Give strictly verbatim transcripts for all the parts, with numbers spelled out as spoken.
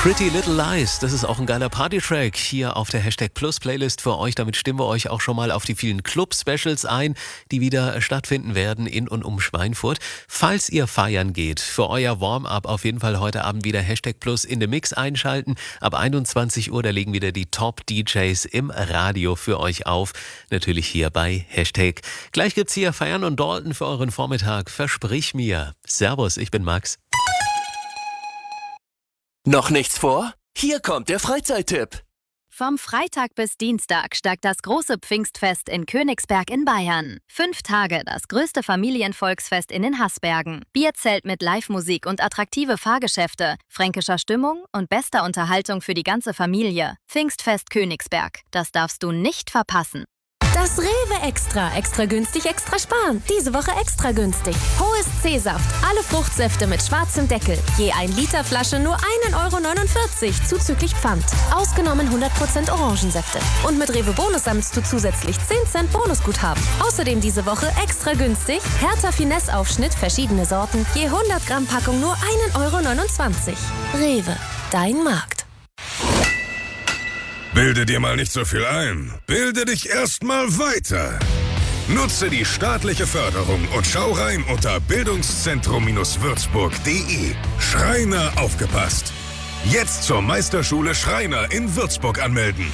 Pretty Little Lies, das ist auch ein geiler Party-Track hier auf der Hashtag Plus Playlist für euch. Damit stimmen wir euch auch schon mal auf die vielen Club-Specials ein, die wieder stattfinden werden in und um Schweinfurt. Falls ihr feiern geht, für euer Warm-up auf jeden Fall heute Abend wieder Hashtag Plus in the Mix einschalten. Ab einundzwanzig Uhr, da legen wieder die Top-D Js im Radio für euch auf. Natürlich hier bei Hashtag. Gleich gibt's hier Feiern und Dalton für euren Vormittag. Versprich mir. Servus, ich bin Max. Noch nichts vor? Hier kommt der Freizeittipp. Vom Freitag bis Dienstag steigt das große Pfingstfest in Königsberg in Bayern. Fünf Tage das größte Familienvolksfest in den Haßbergen. Bierzelt mit Live-Musik und attraktive Fahrgeschäfte, fränkischer Stimmung und bester Unterhaltung für die ganze Familie. Pfingstfest Königsberg. Das darfst du nicht verpassen. Das Rewe Extra. Extra günstig, extra sparen. Diese Woche extra günstig. Hohes C-Saft. Alle Fruchtsäfte mit schwarzem Deckel. Je ein Liter Flasche nur ein Euro neunundvierzig zuzüglich Pfand. Ausgenommen hundert Prozent Orangensäfte. Und mit Rewe Bonus sammelst du zusätzlich zehn Cent Bonusguthaben. Außerdem diese Woche extra günstig. Hertha Finesse Aufschnitt, verschiedene Sorten. Je hundert Gramm Packung nur ein Euro neunundzwanzig. Rewe. Dein Markt. Bilde dir mal nicht so viel ein. Bilde dich erstmal weiter. Nutze die staatliche Förderung und schau rein unter bildungszentrum würzburg punkt de. Schreiner aufgepasst. Jetzt zur Meisterschule Schreiner in Würzburg anmelden.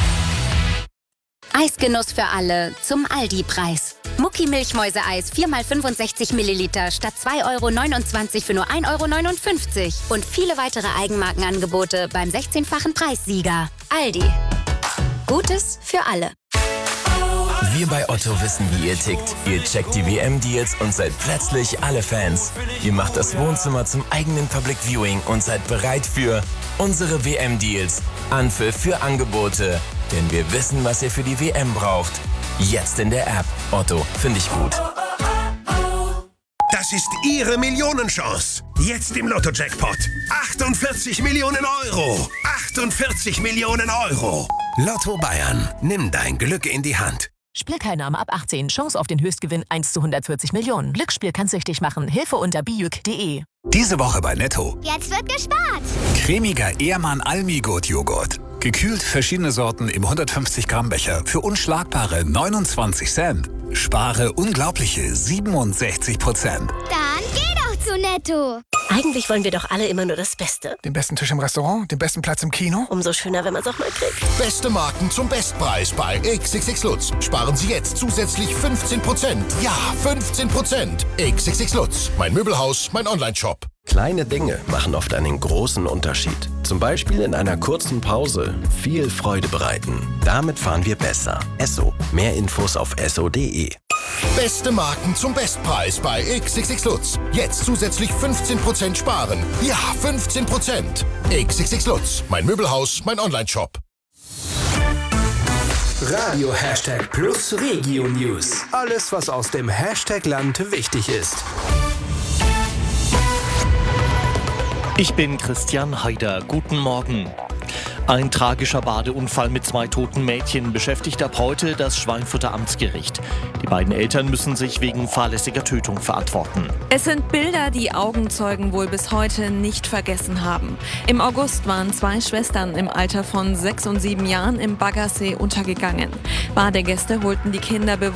Eisgenuss für alle zum Aldi-Preis. Mucki Milchmäuse-Eis vier mal fünfundsechzig Milliliter statt zwei Euro neunundzwanzig für nur ein Euro neunundfünfzig. Und viele weitere Eigenmarkenangebote beim sechzehnfachen Preissieger. Aldi. Gutes für alle. Wir bei Otto wissen, wie ihr tickt. Ihr checkt die W M-Deals und seid plötzlich alle Fans. Ihr macht das Wohnzimmer zum eigenen Public Viewing und seid bereit für unsere W M-Deals. Anpfiff für Angebote. Denn wir wissen, was ihr für die W M braucht. Jetzt in der App. Otto, finde ich gut. Das ist Ihre Millionenchance. Jetzt im Lotto-Jackpot. achtundvierzig Millionen Euro. achtundvierzig Millionen Euro. Lotto Bayern. Nimm dein Glück in die Hand. Spielteilnahme ab achtzehn. Chance auf den Höchstgewinn eins zu hundertvierzig Millionen. Glücksspiel kann süchtig machen. Hilfe unter bijuk punkt de. Diese Woche bei Netto. Jetzt wird gespart. Cremiger Ehrmann Almigurt Joghurt. Gekühlt verschiedene Sorten im hundertfünfzig Gramm Becher für unschlagbare neunundzwanzig Cent. Spare unglaubliche siebenundsechzig Prozent. Dann geh doch zu Netto. Eigentlich wollen wir doch alle immer nur das Beste. Den besten Tisch im Restaurant, den besten Platz im Kino. Umso schöner, wenn man es auch mal kriegt. Beste Marken zum Bestpreis bei X X X Lutz. Sparen Sie jetzt zusätzlich fünfzehn Prozent. Ja, fünfzehn Prozent. X X X Lutz. Mein Möbelhaus, mein Onlineshop. Kleine Dinge machen oft einen großen Unterschied. Zum Beispiel in einer kurzen Pause viel Freude bereiten. Damit fahren wir besser. Esso. Mehr Infos auf esso punkt de. Beste Marken zum Bestpreis bei X X X Lutz. Jetzt zusätzlich fünfzehn Prozent sparen. Ja, fünfzehn Prozent. X X X Lutz. Mein Möbelhaus, mein Onlineshop. Radio Hashtag Plus Regio News. Alles, was aus dem Hashtag-Land wichtig ist. Ich bin Christian Haider. Guten Morgen. Ein tragischer Badeunfall mit zwei toten Mädchen beschäftigt ab heute das Schweinfurter Amtsgericht. Die beiden Eltern müssen sich wegen fahrlässiger Tötung verantworten. Es sind Bilder, die Augenzeugen wohl bis heute nicht vergessen haben. Im August waren zwei Schwestern im Alter von sechs und sieben Jahren im Baggersee untergegangen. Badegäste holten die Kinder bewusst